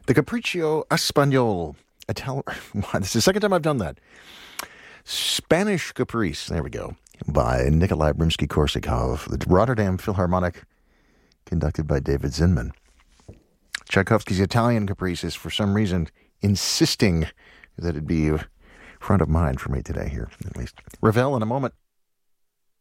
The Capriccio Espagnol. This is the second time I've done that. Spanish Caprice. There we go. By Nikolai Rimsky-Korsakov. The Rotterdam Philharmonic, conducted by David Zinman. Tchaikovsky's Italian Caprice is, for some reason, insisting that it be front of mind for me today here, at least. Ravel in a moment.